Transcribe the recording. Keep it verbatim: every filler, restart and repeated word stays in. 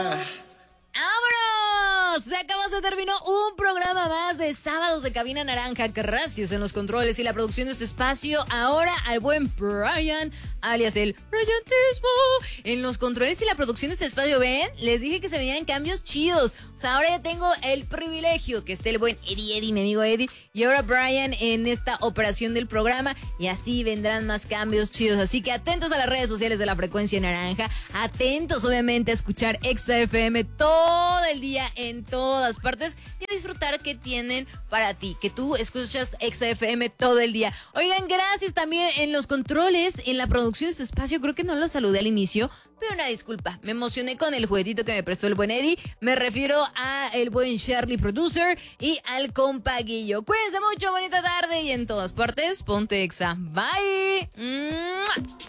¡Vámonos! Se acabó, se terminó un programa más de Sábados de Cabina Naranja. Gracias en los controles y la producción de este espacio. Ahora al buen Brian, alias el Brillantismo, en los controles y la producción de este espacio. ¿Ven? Les dije que se venían cambios chidos. O sea, ahora ya tengo el privilegio que esté el buen Eddie, Eddie, mi amigo Eddie, y ahora Brian en esta operación del programa. Y así vendrán más cambios chidos. Así que atentos a las redes sociales de la Frecuencia Naranja. Atentos, obviamente, a escuchar Exa F M todo el día en todas partes y a disfrutar que tienen para ti, que tú escuchas Exa F M todo el día. Oigan, gracias también en los controles, en la producción de este espacio. Creo que no los saludé al inicio, pero una disculpa, me emocioné con el juguetito que me prestó el buen Eddie. Me refiero a el buen Charlie Producer y al compa Guillo. Cuídense mucho, bonita tarde y en todas partes, ponte Exa. Bye. ¡Mua!